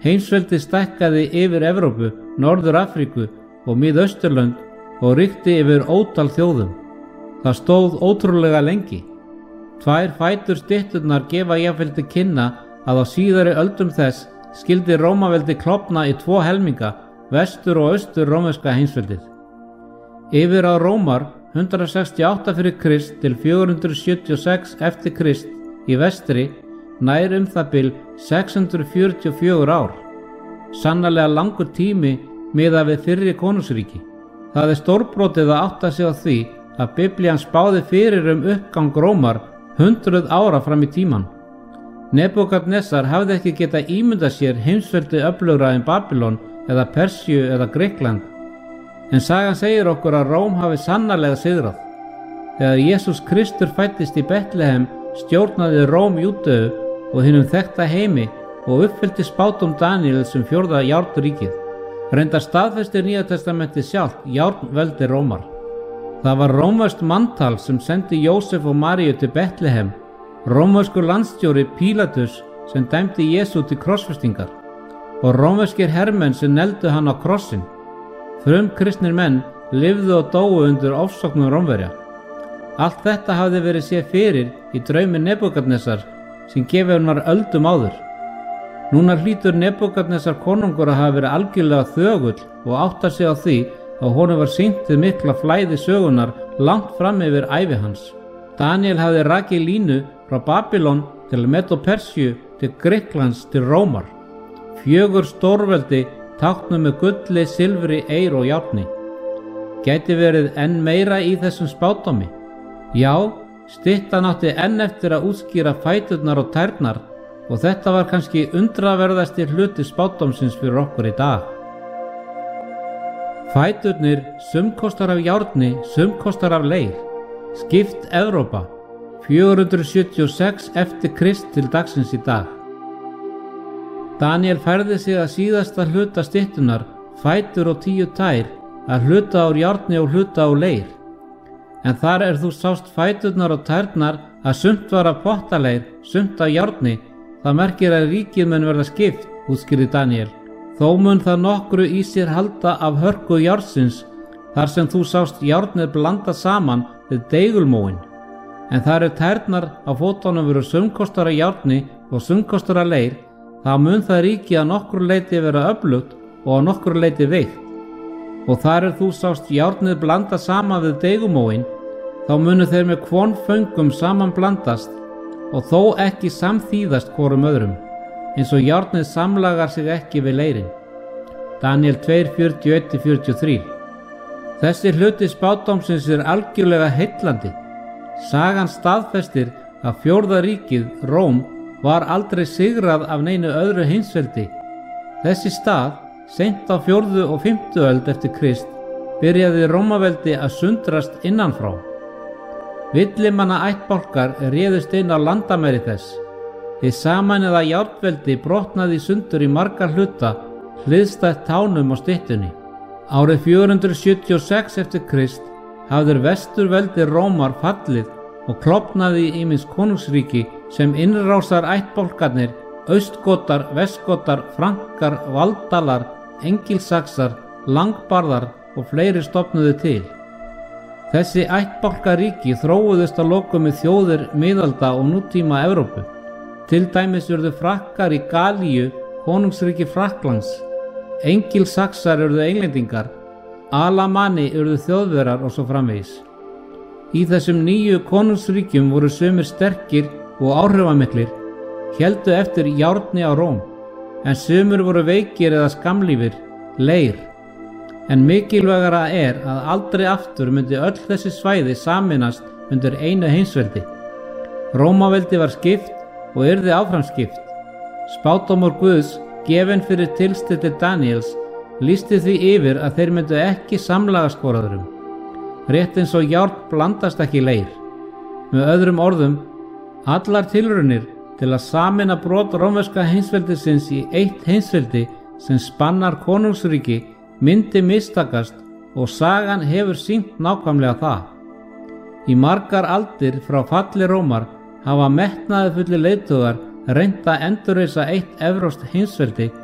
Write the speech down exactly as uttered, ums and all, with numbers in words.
Heimsveldi stækkaði yfir Evrópu, Norður-Afríku og Mið-Austurlönd og ríkti yfir ótal þjóðum. Það stóð ótrúlega lengi. Tvær fætur stytturnar gefa jafnvel til kynna að á síðari öldum þess skildi Rómaveldi klofna í tvo helminga, vestur og austur rómverska heimsveldið. Yfir á Rómar hundrað sextíu og átta fyrir Krist til fjögur hundruð sjötíu og sex eftir Krist í vestri nær um það bil sex hundruð fjörutíu og fjögur ár. Sannarlega langur tími miðað við fyrri konungsríki. Það er stórbrotið að átta sig á því að Biblían spáði fyrir um uppgang Rómar hundruð ára fram í tíman. Nebúkadnessar hafði ekki getað ímyndað sér heimsveldi öflugra en Babylon eða Persíu eða Grikkland. En sagan segir okkur að Róm hafi sannarlega sigrað. Þegar Jesús Kristur fæddist í Betlehem stjórnaði Róm Júdeu og hinum þekkta heimi og uppfyllti spádóm Daníels um fjórða járnríkið. Reyndar staðfestir Nýja testamentið sjálft járnveldi Rómar. Það var rómverskt manntal sem sendi Jósef og Maríu til Betlehem, rómverskur landstjóri Pílatus sem dæmdi Jesú til krossfestingar og rómverskir hermenn sem neldu hann á krossin. Frumkristnir menn lifðu og dóu undir ofsóknum Rómverja. Allt þetta hafði verið séð fyrir í draumi Nebúkadnessar sem gefinn var öldum áður. Núna hlýtur Nebúkadnessar konungur að hafa verið algjörlega þögull og átta sig á því að honum var sýnt hið mikla flæði sögunar langt fram yfir ævi hans. Daniel hafði rakið línu frá Babylon til Medo-Persíu til Grikklands til Rómar. Fjögur stórveldi táknuð með gulli, silfri, eyr og járni. Gæti verið enn meira í þessum spádómi? Já, styttan átti enn eftir að útskýra fæturnar og tærnar og þetta var kannski undraverðasti hluti spádómsins fyrir okkur í dag. Fæturnir, sum kostar af járni, sum kostar af leir. Skipt Evrópa, fjögur hundruð sjötíu og sex eftir Krist til dagsins í dag. Daniel færði sig að síðasta hluta styttunar, fætur og tíu tær, að hluta úr járni og hluta úr leir. En þar er þú sást fæturnar og tærnar að sumt var af pottaleir, sumt af járni. Það merkir að ríkið mun verða skipt, útskýrði Daniel. Þó mun það nokkru í sér halda af hörku járnsins, þar sem þú sást járnið blanda saman við deigulmóin. En þar er tærnar á fótunum veru sumkostar af járni og sumkostar af leir, þá mun það ríki að nokkru leiti vera öflugt og á nokkru leiti veikt. Og þar er þú sást járnið blanda saman við deigumóin, þá munu þeir með kvonföngum saman blandast og þó ekki samþýðast hvorum öðrum, eins og járnið samlagar sig ekki við leirin. Daniel tvö, fjörutíu og eitt til fjörutíu og þrjú. Þessi hluti spádómsins er algjörlega heillandi. Sagan staðfestir að fjórða ríkið, Róm, var aldrei sigrað af neinu öðru heimsveldi. Þessi stað, seint á fjórðu og fimmtu öld eftir Krist, byrjaði Rómaveldi að sundrast innanfrá. Villimanna ættbálkar réðust inn á landamæri þess. Hið sameinuða járnveldi brotnaði í sundur í marga hluta, hliðstætt tánum á styttunni. Árið fjögur hundruð sjötíu og sex eftir Krist hafði vesturveldi Rómar fallið og klofnaði í ýmis konungsríki sem innrásar ættbálkarnir, austgotar, vestgotar, frankar, valdalar, engilsaxar, langbarðar og fleiri stofnuðu til. Þessi ættbálkaríki þróuðust að lokum í þjóðir miðalda og nútíma Evrópu. Til dæmis urðu frakkar í Galíu, konungsríki Frakklands, engilsaxar urðu englendingar, alamanni urðu þjóðverjar og svo framvegis. Í þessum nýju konungsríkjum voru sumir sterkir og áhrifamiklir, héldu eftir járni á Róm, en sumir voru veikir eða skamlífir, leir. En mikilvægara er að aldrei aftur myndi öll þessi svæði sameinast undir einu heimsveldi. Rómaveldi var skipt og yrði áfram skipt. Spádómur Guðs, gefinn fyrir tilstilli Daniels, lýsti því yfir að þeir myndu ekki samlagast hvor öðrum. Rétt eins og járn blandast ekki leir. Með öðrum orðum, allar tilraunir til að sameina brot rómverska heimsveldisins í eitt heimsveldi sem spannar konungsríki myndi mistakast og sagan hefur sýnt nákvæmlega það. Í margar aldir frá falli Rómar hafa metnaðarfullir leiðtogar reynt að endurreisa eitt evrópskt heimsveldi